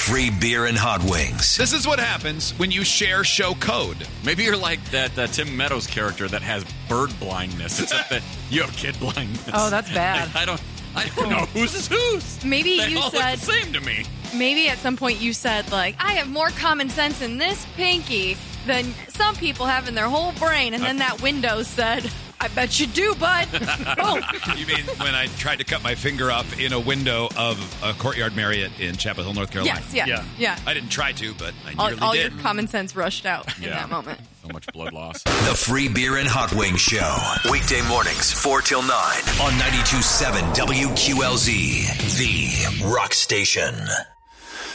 free beer and hot wings. This is what happens when you share show code. Maybe you're like that Tim Meadows character that has bird blindness, except that you have kid blindness. Oh, that's bad. I don't know whose is whose. Maybe they you all said look the same to me. Maybe at some point you said, like, I have more common sense in this pinky than some people have in their whole brain. And then that window said, I bet you do, bud. Boom. You mean when I tried to cut my finger off in a window of a Courtyard Marriott in Chapel Hill, North Carolina? Yes, yeah. I didn't try to, but I nearly All did. your common sense rushed out in that moment. So much blood loss. The Free Beer and Hot Wings Show. Weekday mornings, 4 till 9 on 92.7 WQLZ, the rock station.